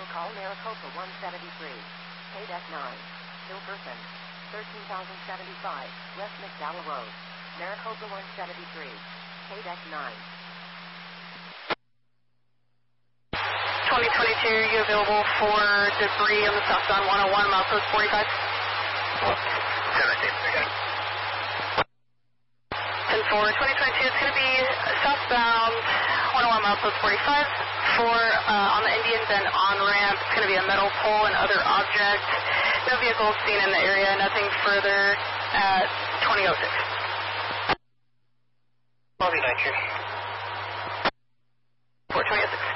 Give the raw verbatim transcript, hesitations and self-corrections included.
call Maricopa one seventy-three. K D E C nine. Hilperson. thirteen thousand seventy-five. West McDowell Road. Maricopa one seventy-three. K D E C nine. twenty twenty-two, are you available for debris on the southbound one oh one, milepost forty-five? seventeen, again. ten four, twenty twenty-two, it's going to be southbound one oh one, milepost forty-five. For uh, on the Indian Bend on-ramp, it's going to be a metal pole and other objects. No vehicles seen in the area, nothing further at twenty oh six. Bobby nine two. four twenty oh six.